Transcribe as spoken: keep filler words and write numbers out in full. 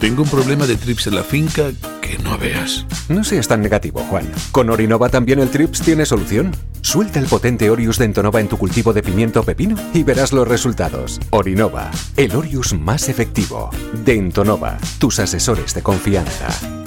Tengo un problema de trips en la finca que no veas. No seas tan negativo, Juan. Con Orinova también el trips tiene solución. Suelta el potente Orius de Entonova en tu cultivo de pimiento o pepino y verás los resultados. Orinova, el Orius más efectivo. De Entonova, tus asesores de confianza.